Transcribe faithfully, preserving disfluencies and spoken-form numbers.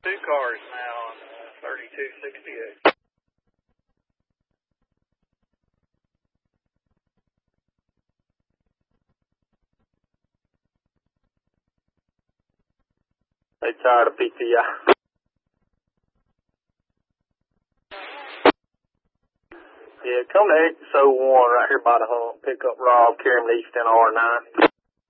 Two cars now on uh, thirty-two sixty-eight. They tired of P T I. Yeah, come to X O one right here by the hump. Pick up Rob, carry him to East in R nine.